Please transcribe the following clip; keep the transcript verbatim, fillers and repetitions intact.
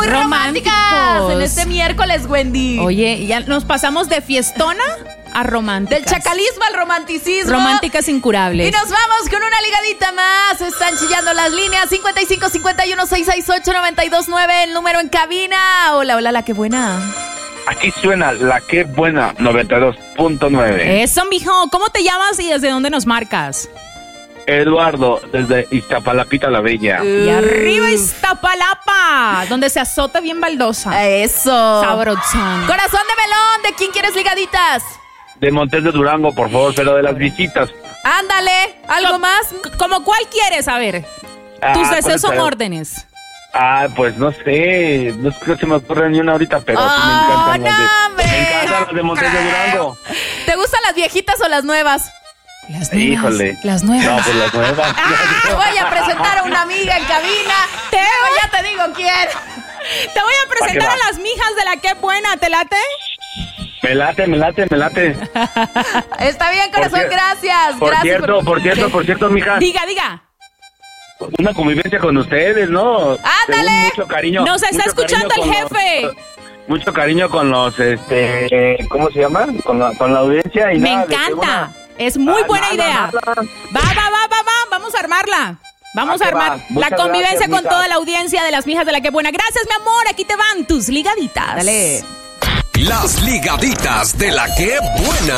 muy románticas Románticos. en este miércoles, Wendy. Oye, ya nos pasamos de fiestona a románticas. Del chacalismo al romanticismo. Románticas incurables. Y nos vamos con una ligadita más. Están chillando las líneas cincuenta y cinco cincuenta y uno seiscientos sesenta y ocho noventa y dos nueve, el número en cabina. Hola, hola, la que buena. Aquí suena la que buena noventa y dos punto nueve. Eso, mijo. ¿Cómo te llamas y desde dónde nos marcas? Eduardo, desde Iztapalapita la Bella. Y arriba Iztapalapa, donde se azota bien baldosa. Eso. Sabrosón. Corazón de melón, ¿de quién quieres ligaditas? De Montes de Durango, por favor, pero de las visitas. Ándale, ¿algo Co- más? c- ¿Como cuál quieres? A ver. Ah, Tus pues, deseos son pero- órdenes. Ah, pues no sé, no creo que se me ocurre ni una ahorita, pero sí Oh, me encantan las no, de, hombre. me encantan las de Montes de Durango. ¿Te gustan las viejitas o las nuevas? Las Híjole. Las No, nuevas. pues las nuevas. Te voy a presentar a una amiga en cabina. Te Luego voy- ya te digo quién. Te voy a presentar va? a las mijas de la que buena. ¿Te late? Me late, me late, me late. Está bien, corazón, Por cier- gracias. Por gracias cierto, por cierto, por cierto, mija, Diga, diga. una convivencia con ustedes, ¿no? Ándale. Según mucho cariño. Nos está mucho escuchando cariño el con jefe. los- mucho cariño con los, este, ¿cómo se llama? Con la, con la audiencia y Me nada, de que encanta. una- Es muy Ah, buena nada, idea. nada. Va, va, va, va, va. Vamos a armarla. Vamos Ah, a que va. armar la Muchas convivencia gracias, con mija. toda la audiencia de las mijas de la que buena. Gracias, mi amor. Aquí te van tus ligaditas. Dale. Las ligaditas de la que buena.